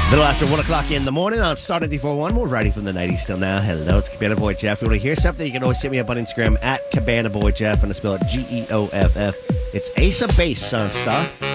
Little after 1 o'clock in the morning on Star 94.1. We're writing from the 90s still now. Hello, it's Cabana Boy Jeff. If you want to hear something, you can always hit me up on Instagram at Cabana Boy Jeff, and I spell it Geoff. It's Ace of Base on Star